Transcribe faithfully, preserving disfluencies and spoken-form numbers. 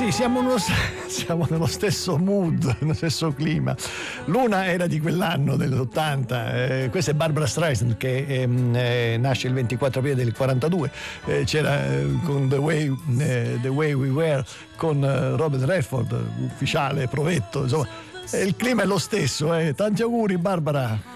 Sì, siamo, uno, siamo nello stesso mood, nello stesso clima. L'una era di quell'anno, dell'ottanta, eh, questa è Barbra Streisand che ehm, eh, nasce il ventiquattro aprile del quarantadue, eh, c'era eh, con The Way, eh, The Way We Were con eh, Robert Redford, ufficiale, provetto, insomma, eh, il clima è lo stesso, eh. Tanti auguri Barbara.